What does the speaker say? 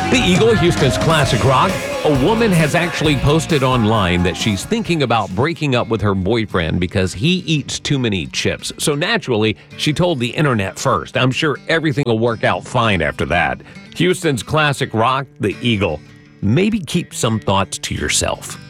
The Eagle, Houston's classic rock. A woman has actually posted online that she's thinking about breaking up with her boyfriend because he eats too many chips. So naturally, she told the internet first. I'm sure everything will work out fine after that. Houston's classic rock, The Eagle. Maybe keep some thoughts to yourself.